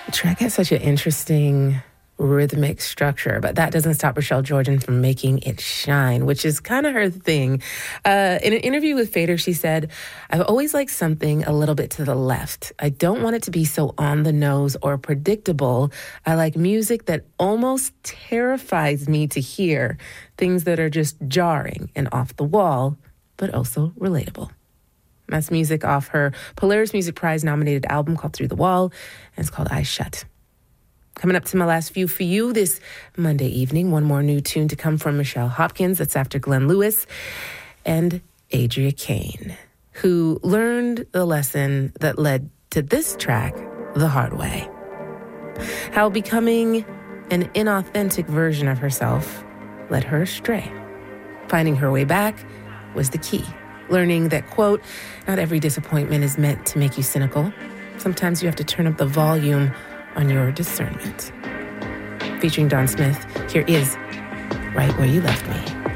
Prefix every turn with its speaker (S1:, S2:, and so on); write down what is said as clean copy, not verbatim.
S1: The track has such an interesting rhythmic structure, but that doesn't stop Rochelle Jordan from making it shine, which is kind of her thing. In an interview with Fader, she said, "I've always liked something a little bit to the left. I don't want it to be so on the nose or predictable. I like music that almost terrifies me to hear, things that are just jarring and off the wall, but also relatable." That's music off her Polaris Music Prize nominated album called Through the Wall, and it's called Eyes Shut. Coming up to my last few for you this Monday evening, one more new tune to come from Michelle Hopkins. That's after Glenn Lewis and Adria Kane, who learned the lesson that led to this track the hard way. How becoming an inauthentic version of herself led her astray. Finding her way back was the key. Learning that, quote, "Not every disappointment is meant to make you cynical. Sometimes you have to turn up the volume on your discernment." Featuring Don Smith, here is Right Where You Left Me.